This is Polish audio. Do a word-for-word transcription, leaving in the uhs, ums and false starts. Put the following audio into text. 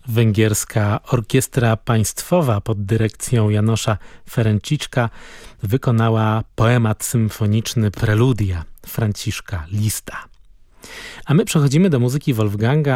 Węgierska Orkiestra Państwowa pod dyrekcją Janosza Ferenciczka wykonała poemat symfoniczny Preludia Franciszka Lista. A my przechodzimy do muzyki Wolfganga